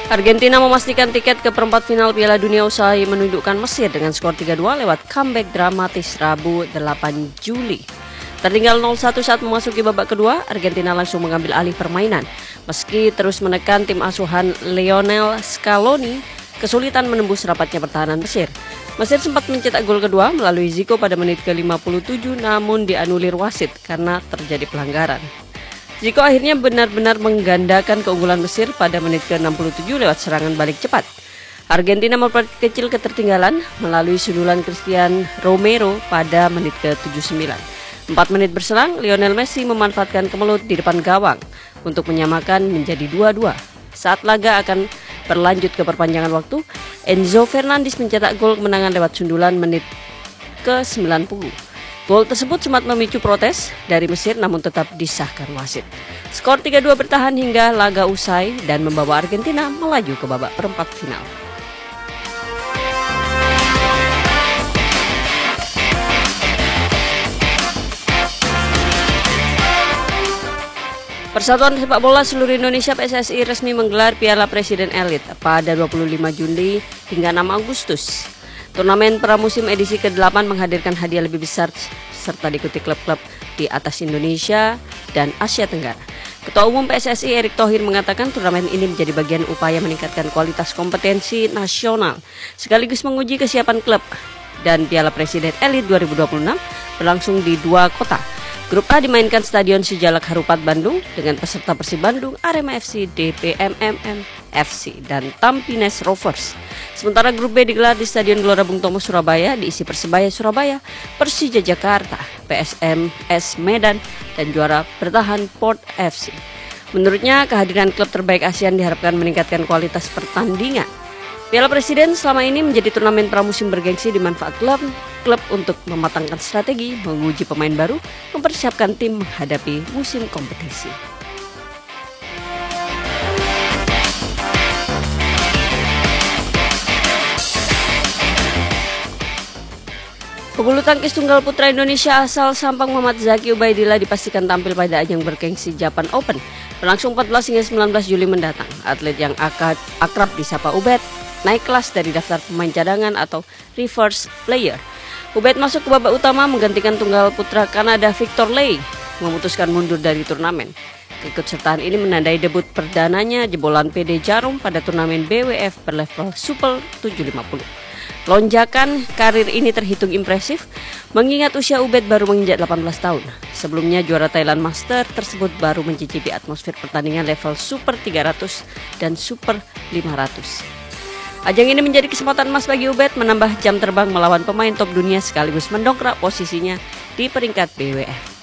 Argentina memastikan tiket ke perempat final Piala Dunia usai menundukkan Mesir dengan skor 3-2 lewat comeback dramatis Rabu 8 Juli. Tertinggal 0-1 saat memasuki babak kedua, Argentina langsung mengambil alih permainan. Meski terus menekan tim asuhan Lionel Scaloni, kesulitan menembus rapatnya pertahanan Mesir. Mesir sempat mencetak gol kedua melalui Zico pada menit ke-57 namun dianulir wasit karena terjadi pelanggaran. Zico akhirnya benar-benar menggandakan keunggulan Mesir pada menit ke-67 lewat serangan balik cepat. Argentina memperkecil ketertinggalan melalui sundulan Cristian Romero pada menit ke-79. 4 menit berselang, Lionel Messi memanfaatkan kemelut di depan gawang untuk menyamakan menjadi 2-2. Saat laga akan berlanjut ke perpanjangan waktu, Enzo Fernandez mencetak gol kemenangan lewat sundulan menit ke-90. Gol tersebut sempat memicu protes dari Mesir namun tetap disahkan wasit. Skor 3-2 bertahan hingga laga usai dan membawa Argentina melaju ke babak perempat final. Persatuan Sepak Bola Seluruh Indonesia PSSI resmi menggelar Piala Presiden Elite pada 25 Juli hingga 6 Agustus. Turnamen pramusim edisi ke-8 menghadirkan hadiah lebih besar serta diikuti klub-klub di atas Indonesia dan Asia Tenggara. Ketua Umum PSSI Erick Thohir mengatakan turnamen ini menjadi bagian upaya meningkatkan kualitas kompetensi nasional sekaligus menguji kesiapan klub. Dan Piala Presiden Elite 2026 berlangsung di 2 kota. Grup A dimainkan Stadion Sijalak Harupat Bandung dengan peserta Persib Bandung, Arema FC, DPMMM FC, dan Tampines Rovers. Sementara grup B digelar di Stadion Gelora Bung Tomo Surabaya, diisi Persebaya Surabaya, Persija Jakarta, PSMS Medan, dan juara bertahan Port FC. Menurutnya, kehadiran klub terbaik ASEAN diharapkan meningkatkan kualitas pertandingan. Piala Presiden selama ini menjadi turnamen pramusim bergengsi di manfaat klub untuk mematangkan strategi, menguji pemain baru, mempersiapkan tim menghadapi musim kompetisi. Pebulu tangkis tunggal putra Indonesia asal Sampang Muhammad Zaki Ubaidillah dipastikan tampil pada ajang bergengsi Japan Open berlangsung 14 hingga 19 Juli mendatang. Atlet yang akrab disapa Ubed naik kelas dari daftar pemain cadangan atau reverse player. Ubed masuk ke babak utama menggantikan tunggal putra Kanada Victor Lay memutuskan mundur dari turnamen. Keikutsertaan ini menandai debut perdananya jebolan PD Jarum pada turnamen BWF berlevel Super 750. Lonjakan karir ini terhitung impresif mengingat usia Ubed baru menginjak 18 tahun. Sebelumnya juara Thailand Master tersebut baru mencicipi atmosfer pertandingan level Super 300 dan Super 500. Ajang ini menjadi kesempatan emas bagi Ubed menambah jam terbang melawan pemain top dunia sekaligus mendongkrak posisinya di peringkat BWF.